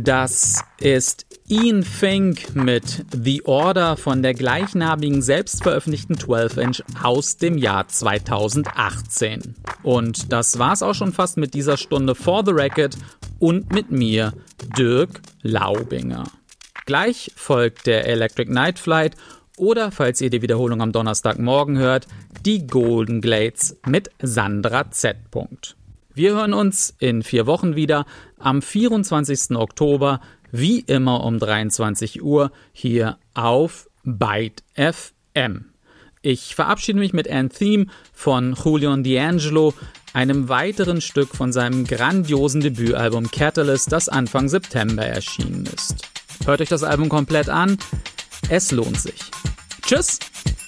Das ist Ian Fink mit The Order von der gleichnamigen selbstveröffentlichten 12-Inch aus dem Jahr 2018. Und das war's auch schon fast mit dieser Stunde For the Record und mit mir, Dirk Laubinger. Gleich folgt der Electric Night Flight oder, falls ihr die Wiederholung am Donnerstagmorgen hört, die Golden Glades mit Sandra Z. Wir hören uns in 4 Wochen wieder am 24. Oktober, wie immer um 23 Uhr, hier auf Byte FM. Ich verabschiede mich mit Anthem von Julian D'Angelo, einem weiteren Stück von seinem grandiosen Debütalbum Catalyst, das Anfang September erschienen ist. Hört euch das Album komplett an, es lohnt sich. Tschüss!